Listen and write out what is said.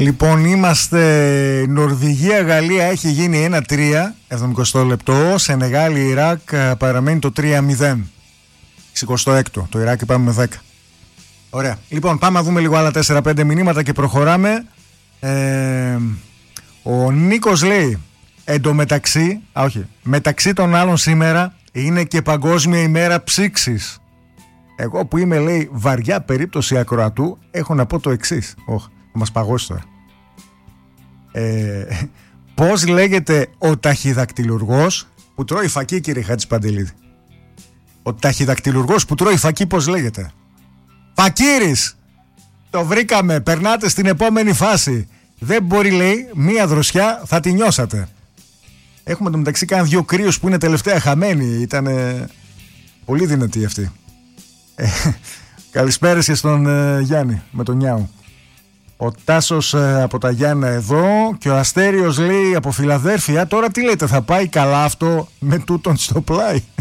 Λοιπόν, είμαστε Νορβηγία-Γαλλία, έχει γίνει 1-3, 70 λεπτό. Σενεγάλη-Ιράκ παραμένει το 3-0. 66, το Ιράκ πάμε με 10. Ωραία. Λοιπόν, πάμε να δούμε λίγο άλλα 4-5 μηνύματα και προχωράμε. Ο Νίκος λέει, εντωμεταξύ, μεταξύ των άλλων σήμερα είναι και Παγκόσμια ημέρα ψήξης. Εγώ που είμαι, λέει, βαριά περίπτωση ακροατού, έχω να πω το εξής. Θα μας παγώσει τώρα. Πώς λέγεται ο ταχυδακτυλουργός που τρώει φακί, κύριε Χατζηπαντελίδη? Ο ταχυδακτυλουργός που τρώει φακί πώς λέγεται? Φακύρης! Το βρήκαμε, περνάτε στην επόμενη φάση. Δεν μπορεί, λέει, μία δροσιά θα τη νιώσατε. Έχουμε το μεταξύ κάνει 2 κρύους που είναι τελευταία χαμένοι. Ήταν πολύ δυνατοί αυτοί. Καλησπέρα και στον Γιάννη με τον Νιάου. Ο Τάσος από τα Γιάννα εδώ. Και ο Αστέριος λέει από Φιλαδέρφια, τώρα τι λέτε, θα πάει καλά αυτό με τούτον στο πλάι?